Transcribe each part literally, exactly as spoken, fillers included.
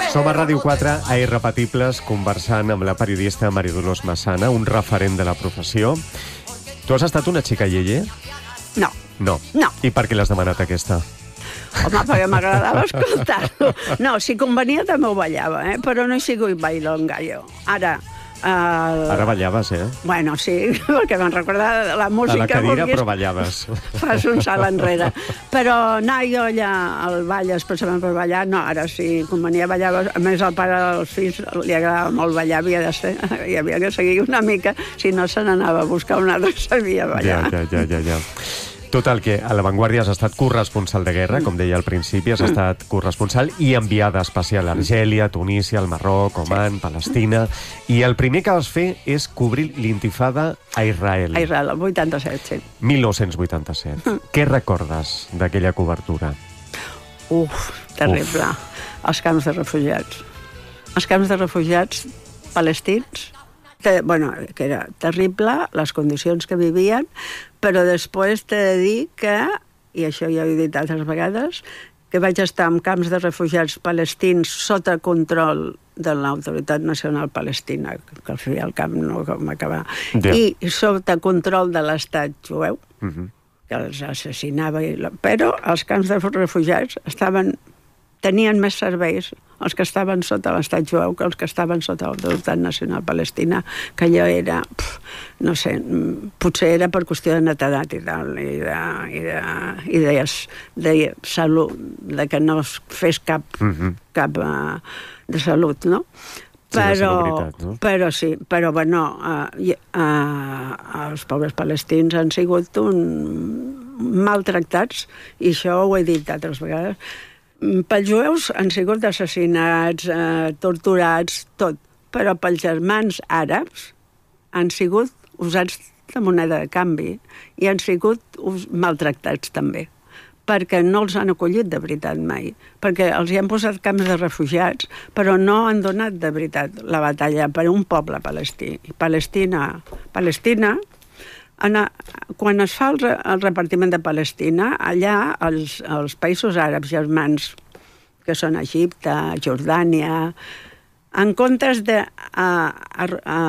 Som a Ràdio quatre, a Irrepetibles, conversant amb la periodista Maria Dolors Massana, un referent de la professió. Tu has estat una xica ieye? No. No? No. I per què l'has demanat aquesta? Home, perquè m'agradava escoltar-lo. No, si convenia també ho ballava, eh? Però no he sigut bailonga, jo. Ara... Uh... Ara ballaves, eh? Bueno, sí, perquè me'n recorda la música... A la cadira, vulguis, però ballaves. Fas un salt enrere. Però anar jo allà al ball, especialment per ballar, no, ara sí, convenia ballar. A més, al pare dels fills li agradava molt ballar, havia de ser, hi havia que seguir una mica, si no se n'anava a buscar un altre que sabia ballar. Ja, ja, ja, ja, ja. Total, que a La Vanguardia has estat corresponsal de guerra, com deia al principi, has estat corresponsal i enviada especial a Argèlia, Tunísia, el Marroc, Oman, Palestina... I el primer que vas fer és cobrir l'intifada a Israel. A Israel, el vuitanta-set, sí. mil nou-cents vuitanta-set. Mm. Què recordes d'aquella cobertura? Uf, terrible. Uf. Els camps de refugiats. Els camps de refugiats palestins, que, bueno, que era terrible, les condicions que vivien, però després t'he de dir que, i això ja ho he dit altres vegades, que vaig estar en camps de refugiats palestins sota control de l'Autoritat Nacional Palestina, que al fi al camp no com acabar, yeah. I sota control de l'estat jueu, uh-huh. que els assassinava, i la... però els camps de refugiats estaven... tenien més serveis els que estaven sota l'estat jueu que els que estaven sota l'Autoritat Nacional Palestina, que allò era, pf, no sé, potser era per qüestió de netedat i tal, i de, i de, i de, de salut, de que no es fes cap, uh-huh. cap uh, de salut, no? Però, sí, no? però sí, però bueno, uh, uh, els pobres palestins han sigut un maltractats, i això ho he dit altres vegades. Pels jueus han sigut assassinats, eh, torturats, tot. Però pels germans àrabs han sigut usats de moneda de canvi i han sigut maltractats també, perquè no els han acollit de veritat mai, perquè els hi han posat camps de refugiats, però no han donat de veritat la batalla per un poble palestí. Palestina, Palestina, Anna, quan es fa el, el repartiment de Palestina, allà els, els països àrabs germans, que són Egipte, Jordània, en comptes de a, a, a,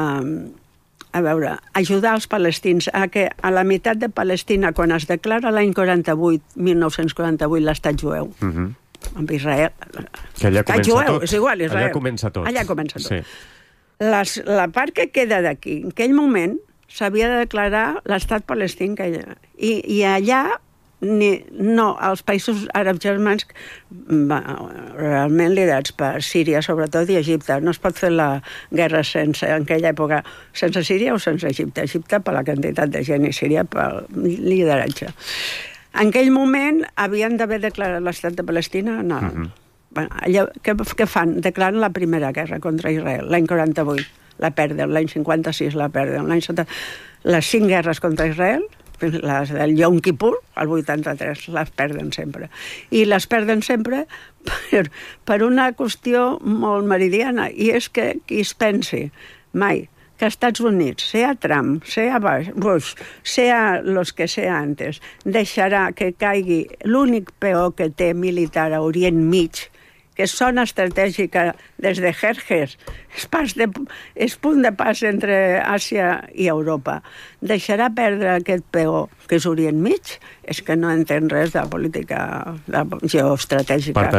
a veure, ajudar els palestins a que a la meitat de Palestina, quan es declara l'any quaranta-vuit, mil nou-cents quaranta-vuit, l'estat jueu, uh-huh. amb Israel, que allà comença jueu, tot. És igual, Israel. Allà comença tot. Allà comença tot. Sí. Les, la part que queda d'aquí, en aquell moment, s'havia de declarar l'estat palestí que allà. I, i allà, ni, no, els països àrabs germans, va, realment liderats per Síria, sobretot, i Egipte. No es pot fer la guerra sense, en aquella època, sense Síria o sense Egipte. Egipte per la quantitat de gent i Síria pel lideratge. En aquell moment havien d'haver declarat l'estat de Palestina. No. Uh-huh. Bueno, allà, què, què fan? Declaren la primera guerra contra Israel, l'any quaranta-vuit. La perden, l'any cinquanta-sis la perden, l'any setanta... Les cinc guerres contra Israel, les del Yom Kippur, el vuitanta-tres, les perden sempre. I les perden sempre per, per una qüestió molt meridiana, i és que qui es pensi mai que Estats Units, sea Trump, sea Bush, sea los que sea antes, deixarà que caigui l'únic peó que té militar a Orient Mig, que és zona estratègica des de Jerjes, és, pas de, és punt de pas entre Àsia i Europa. Deixarà perdre aquest peó, que és Orient Mig, és que no entén res de política de geoestratègica.